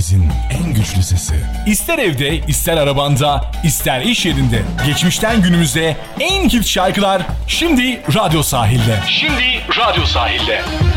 Türkiye'mizin en güçlü sesi. İster evde, ister arabanda, ister iş yerinde. Geçmişten günümüze en hit şarkılar şimdi Radyo Sahil'de.